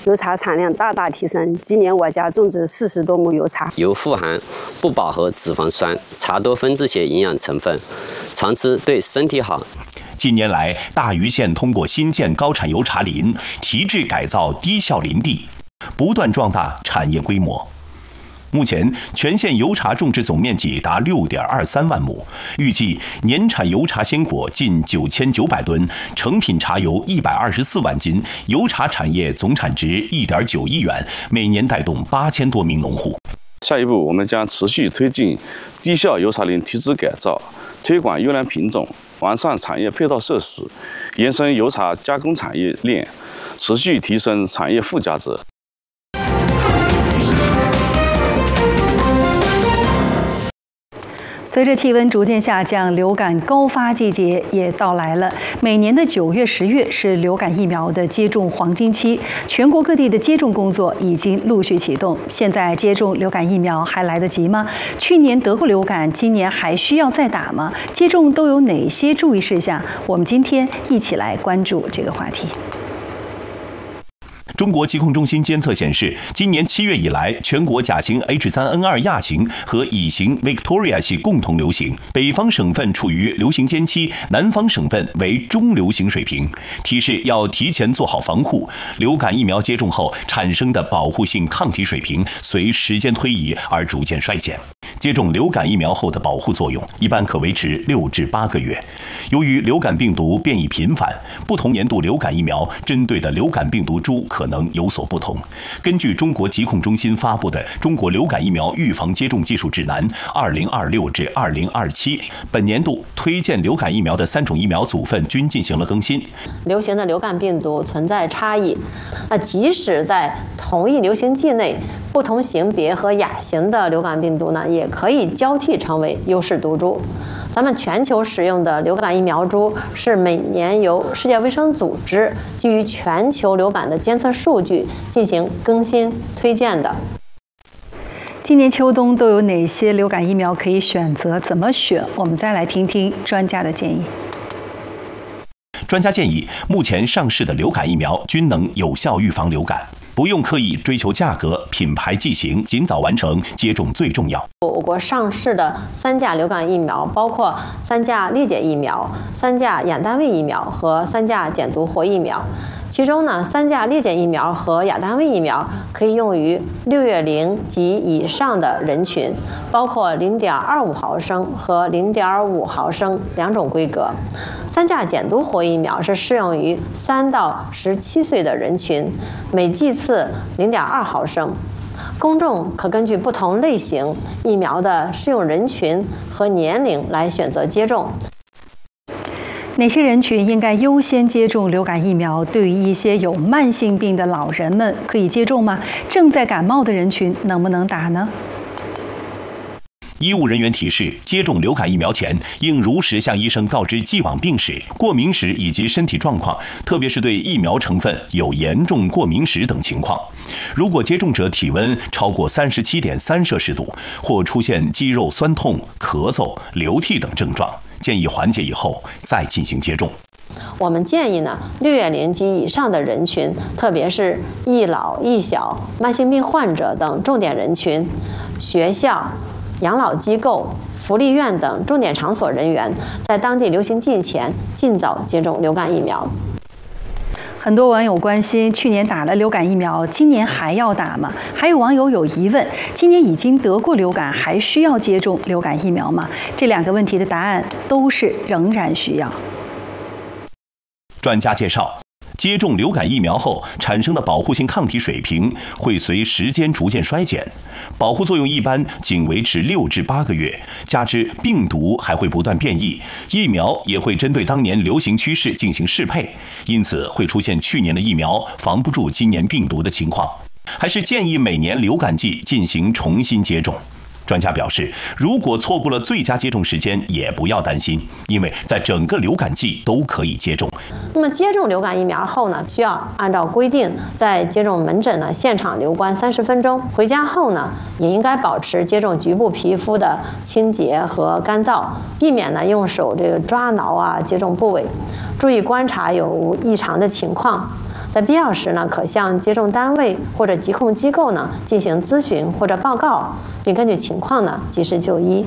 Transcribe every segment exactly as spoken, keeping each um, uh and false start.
油茶产量大大提升。今年我家种植四十多亩油茶。 油富含不饱和脂肪酸、茶多分子些营养成分，常吃对身体好。 近年来，大余县通过新建高产油茶林、提质改造低效林地，不断壮大产业规模。目前，全县油茶种植总面积达六点二三万亩，预计年产油茶鲜果近九千九百吨，成品茶油一百二十四万斤，油茶产业总产值一点九亿元，每年带动八千多名农户。 下一步，我们将持续推进低效油茶林提质改造，推广优良品种，完善产业配套设施，延伸油茶加工产业链，持续提升产业附加值。 随着气温逐渐下降，流感高发季节也到来了。每年的九月、十月是流感疫苗的接种黄金期，全国各地的接种工作已经陆续启动。现在接种流感疫苗还来得及吗？去年得过流感，今年还需要再打吗？接种都有哪些注意事项？我们今天一起来关注这个话题。 中国疾控中心监测显示，今年七月以来，全国甲型 H 三 N 二 亚型和乙型 Victoria 系共同流行，北方省份处于流行间期，南方省份为中流行水平，提示要提前做好防护。流感疫苗接种后产生的保护性抗体水平随时间推移而逐渐衰减。接种流感疫苗后的保护作用一般可维持六至八个月。由于流感病毒变异频繁，不同年度流感疫苗针对的流感病毒株可能有所不同。根据中国疾控中心发布的《中国流感疫苗预防接种技术指南（二零二六至二零二七）》，本年度推荐流感疫苗的三种疫苗组分均进行了更新。 流行的流感病毒存在差异，那即使在同一流行季内，不同型别和亚型的流感病毒呢，也可以交替成为优势毒株。咱们全球使用的流感疫苗株是每年由世界卫生组织基于全球流感的监测数据进行更新推荐的。 今年秋冬都有哪些流感疫苗可以选择？怎么选？我们再来听听专家的建议。 专家建议，目前上市的流感疫苗均能有效预防流感，不用刻意追求价格，品牌剂型，尽早完成接种最重要。 我国上市的三价流感疫苗包括三价裂解疫苗、三价亚单位疫苗和三价减毒活疫苗。其中呢，三价裂解疫苗和亚单位疫苗可以用于六月龄及以上的人群，包括零点二五毫升和零点五毫升两种规格。三价减毒活疫苗是适用于三到十七岁的人群，每剂次零点二毫升。公众可根据不同类型疫苗的适用人群和年龄来选择接种。 哪些人群应该优先接种流感疫苗？对于一些有慢性病的老人们，可以接种吗？正在感冒的人群能不能打呢？ 医务人员提示，接种流感疫苗前，应如实向医生告知既往病史、过敏史以及身体状况，特别是对疫苗成分有严重过敏史等情况。如果接种者体温超过三十七点三摄氏度，或出现肌肉酸痛、咳嗽、流涕等症状，建议缓解以后再进行接种。 我们建议呢，六月龄及以上的人群，特别是易老、易小、慢性病患者等重点人群，学校、养老机构、福利院等重点场所人员，在当地流行季前尽早接种流感疫苗。 很多网友关心，去年打了流感疫苗，今年还要打吗？还有网友有疑问，今年已经得过流感，还需要接种流感疫苗吗？这两个问题的答案都是仍然需要。 专家介绍，接种流感疫苗后产生的保护性抗体水平会随时间逐渐衰减，保护作用一般仅维持六至八个月，加之病毒还会不断变异，疫苗也会针对当年流行趋势进行适配，因此会出现去年的疫苗防不住今年病毒的情况，还是建议每年流感季进行重新接种。专家表示，如果错过了最佳接种时间，也不要担心，因为在整个流感季都可以接种。 那么接种流感疫苗后呢，需要按照规定在接种门诊呢现场留观三十分钟，回家后呢也应该保持接种局部皮肤的清洁和干燥，避免呢用手这个抓挠啊接种部位，注意观察有无异常的情况。 在必要时呢，可向接种单位或者疾控机构呢进行咨询或者报告，并根据情况呢及时就医。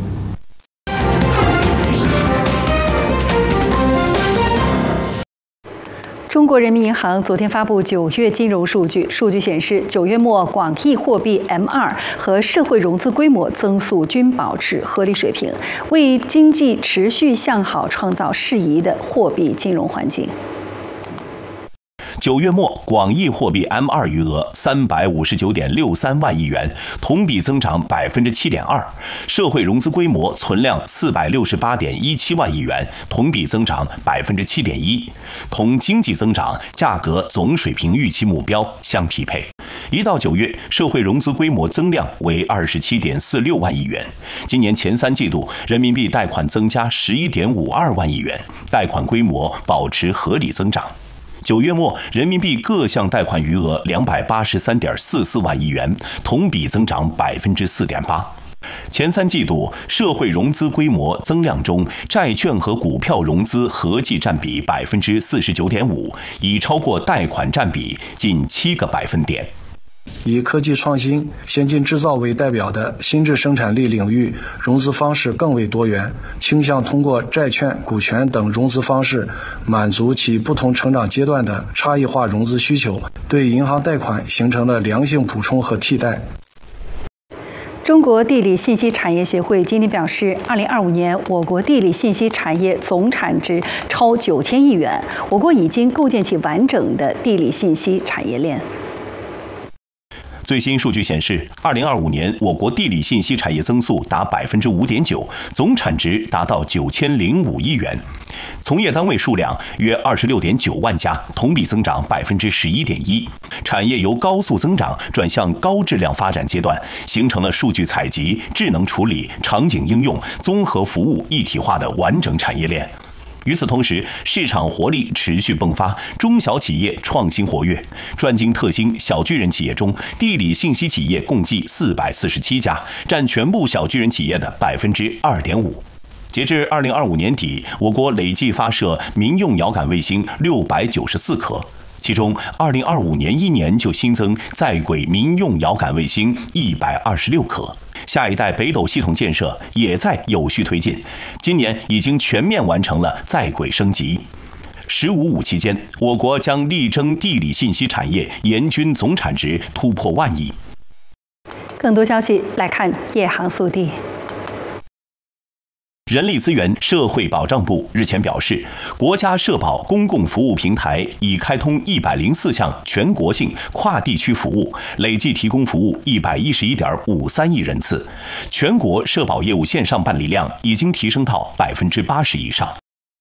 中国人民银行昨天发布九月金融数据，数据显示，九月末广义货币 M 二 和社会融资规模增速均保持合理水平，为经济持续向好创造适宜的货币金融环境。 九月末，广义货币 M 二 余额三百五十九点六三万亿元，同比增长百分之七点二；社会融资规模存量四百六十八点一七万亿元，同比增长百分之七点一，同经济增长、价格总水平预期目标相匹配。一到九月，社会融资规模增量为二十七点四六万亿元。今年前三季度，人民币贷款增加十一点五二万亿元，贷款规模保持合理增长。九月末，人民币各项贷款余额两百八十三点四四万亿元，同比增长百分之四点八。前三季度社会融资规模增量中，债券和股票融资合计占比百分之四十九点五，已超过贷款占比近七个百分点。 以科技创新、先进制造为代表的新质生产力领域，融资方式更为多元，倾向通过债券、股权等融资方式，满足其不同成长阶段的差异化融资需求，对银行贷款形成了良性补充和替代。 中国地理信息产业协会今天表示，二零二五年我国地理信息产业总产值超九千亿元，我国已经构建起完整的地理信息产业链。 最新数据显示，二零二五年我国地理信息产业增速达百分之五点九，总产值达到九千零五亿元，从业单位数量约二十六点九万家，同比增长百分之十一点一。产业由高速增长转向高质量发展阶段，形成了数据采集、智能处理、场景应用、综合服务一体化的完整产业链。与此同时，市场活力持续迸发，中小企业创新活跃。专精特新小巨人企业中，地理信息企业共计四百四十七家，占全部小巨人企业的百分之二点五。截至二零二五年底，我国累计发射民用遥感卫星六百九十四颗。其中，二零二五年一年就新增在轨民用遥感卫星一百二十六颗，下一代北斗系统建设也在有序推进，今年已经全面完成了在轨升级。“十五五”期间，我国将力争地理信息产业年均总产值突破万亿。 更多消息来看夜航速递。 人力资源社会保障部日前表示，国家社保公共服务平台已开通一百零四项全国性跨地区服务，累计提供服务一百一十一点五三亿人次，全国社保业务线上办理量已经提升到百分之八十以上。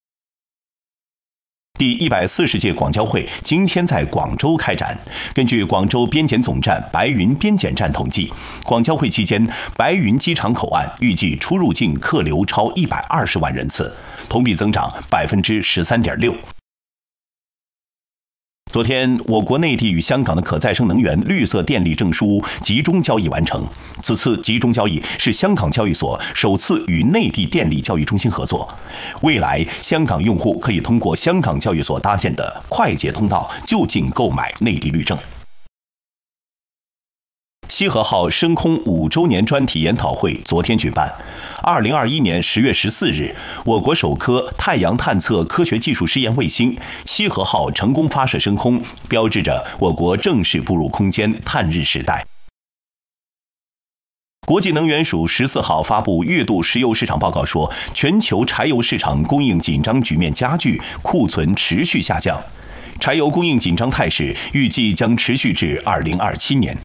第一百四十届广交会今天在广州开展。根据广州边检总站白云边检站统计，广交会期间，白云机场口岸预计出入境客流超一百二十万人次，同比增长百分之十三点六。昨天，我国内地与香港的可再生能源绿色电力证书集中交易完成。此次集中交易是香港交易所首次与内地电力交易中心合作。未来，香港用户可以通过香港交易所搭建的快捷通道就近购买内地绿证。西河号升空五周年专题研讨会昨天举办。二零二一年十月十四日，我国首颗太阳探测科学技术试验卫星西河号成功发射升空，标志着我国正式步入空间探日时代。国际能源署十四号发布月度石油市场报告说，全球柴油市场供应紧张局面加剧，库存持续下降，柴油供应紧张态势预计将持续至二零二七年。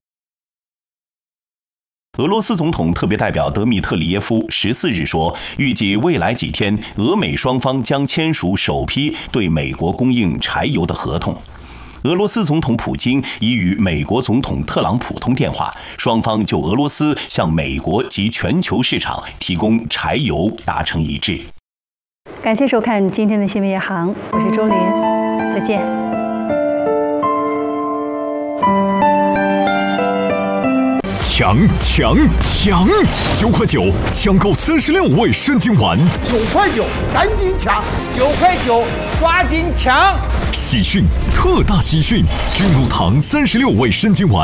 俄罗斯总统特别代表德米特里耶夫十四日说，预计未来几天，俄美双方将签署首批对美国供应柴油的合同。俄罗斯总统普京已与美国总统特朗普通电话，双方就俄罗斯向美国及全球市场提供柴油达成一致。 感谢收看今天的新闻夜航，我是周林，再见。 强强强！九块九抢购三十六味生津丸， 九块九赶紧抢，九块九抓紧抢！ 喜讯特大喜讯！君如堂三十六味生津丸